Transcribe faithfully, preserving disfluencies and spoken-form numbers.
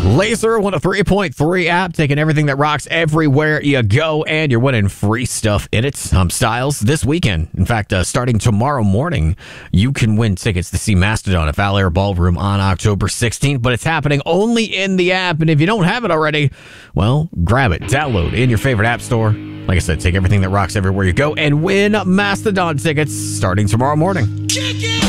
Laser one oh three point three app, taking everything that rocks everywhere you go, and you're winning free stuff in it. I'm Styles. This weekend, in fact, uh, starting tomorrow morning, you can win tickets to see Mastodon at Val Air Ballroom on October sixteenth, but it's happening only in the app, and if you don't have it already, well, grab it, download in your favorite app store. Like I said, take everything that rocks everywhere you go and win Mastodon tickets starting tomorrow morning.